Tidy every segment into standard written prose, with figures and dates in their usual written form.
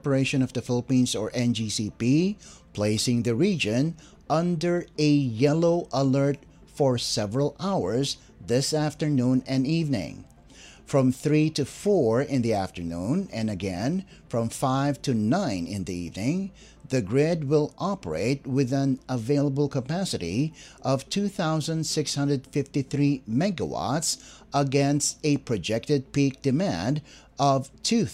Corporation of the Philippines or NGCP, placing the region under a yellow alert for several hours this afternoon and evening. From 3 to 4 in the afternoon and again from 5 to 9 in the evening, the grid will operate with an available capacity of 2,653 megawatts against a projected peak demand of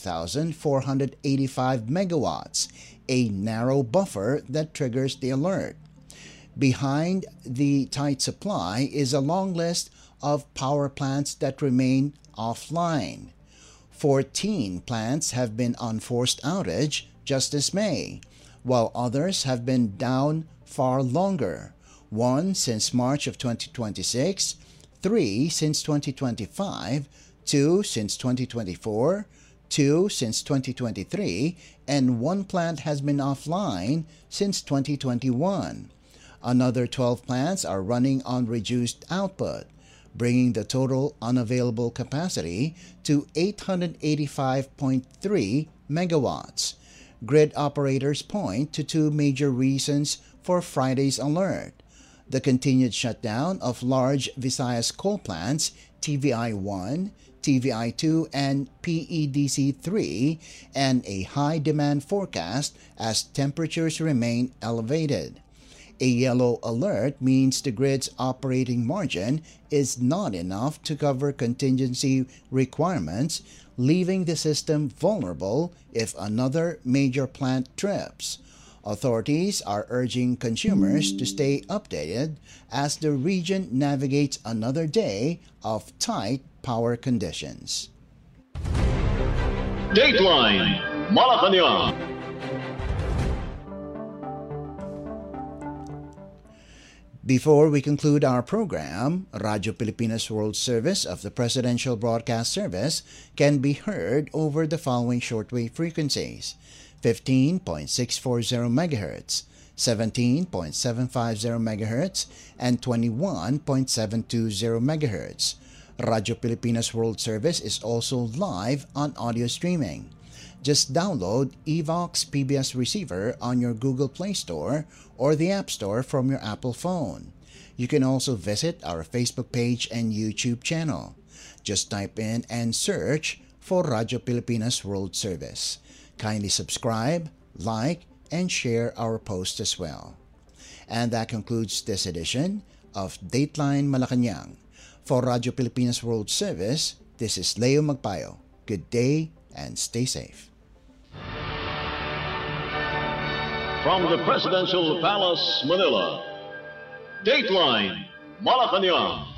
2,485 megawatts, a narrow buffer that triggers the alert. Behind the tight supply is a long list of power plants that remain offline. 14 plants have been on forced outage just this May, while others have been down far longer, 1 since March of 2026, 3 since 2025, 2 since 2024, 2 since 2023, and 1 plant has been offline since 2021. Another 12 plants are running on reduced output, bringing the total unavailable capacity to 885.3 megawatts. Grid operators point to 2 major reasons for Friday's alert: the continued shutdown of large Visayas coal plants TVI-1, TVI-2, and PEDC-3, and a high demand forecast as temperatures remain elevated. A yellow alert means the grid's operating margin is not enough to cover contingency requirements, leaving the system vulnerable if another major plant trips. Authorities are urging consumers to stay updated as the region navigates another day of tight power conditions. Dateline Malacanang. Before we conclude our program, Radyo Pilipinas World Service of the Presidential Broadcast Service can be heard over the following shortwave frequencies: 15.640 MHz, 17.750 MHz, and 21.720 MHz. Radyo Pilipinas World Service is also live on audio streaming. Just download Evox PBS Receiver on your Google Play Store or the App Store from your Apple phone. You can also visit our Facebook page and YouTube channel. Just type in and search for Radyo Pilipinas World Service. Kindly subscribe, like, and share our posts as well. And that concludes this edition of Dateline Malacanang. For Radyo Pilipinas World Service, this is Leo Magpayo. Good day and stay safe. From the Presidential Palace, Manila, Dateline Malacanang.